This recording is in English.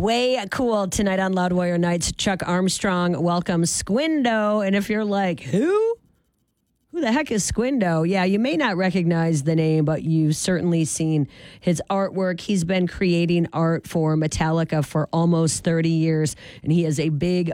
Way cool tonight on Loudwire Nights. Chuck Armstrong welcomes Squindo. And if you're like, who? Who the heck is Squindo? Yeah, you may not recognize the name, but you've certainly seen his artwork. He's been creating art for Metallica for almost 30 years, and he is a big